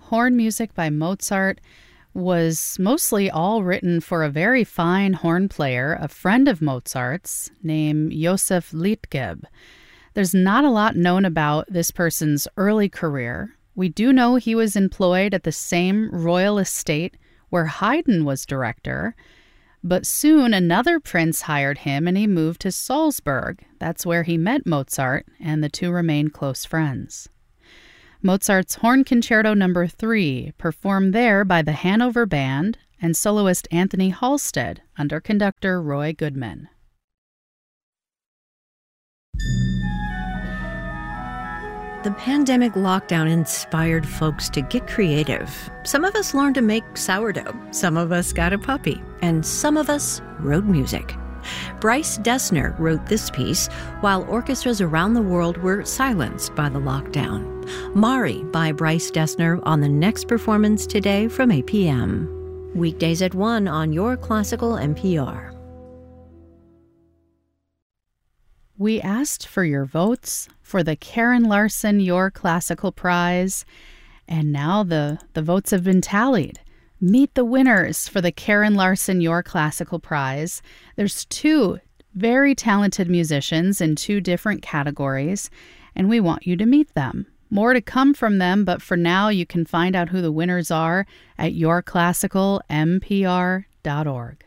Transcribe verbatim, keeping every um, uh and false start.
horn music by Mozart was mostly all written for a very fine horn player, a friend of Mozart's, named Josef Liedtgeb. There's not a lot known about this person's early career. We do know he was employed at the same royal estate where Haydn was director, but soon another prince hired him and he moved to Salzburg. That's where he met Mozart, and the two remained close friends. Mozart's Horn Concerto Number three, performed there by the Hanover Band and soloist Anthony Halstead under conductor Roy Goodman. The pandemic lockdown inspired folks to get creative. Some of us learned to make sourdough, some of us got a puppy, and some of us wrote music. Bryce Dessner wrote this piece while orchestras around the world were silenced by the lockdown. Mari by Bryce Dessner on the next performance today from eight p.m. Weekdays at one on Your Classical N P R. We asked for your votes for the Karen Larson Your Classical Prize, and now the, the votes have been tallied. Meet the winners for the Karen Larson Your Classical Prize. There's two very talented musicians in two different categories, and we want you to meet them. More to come from them, but for now you can find out who the winners are at your classical n p r dot org.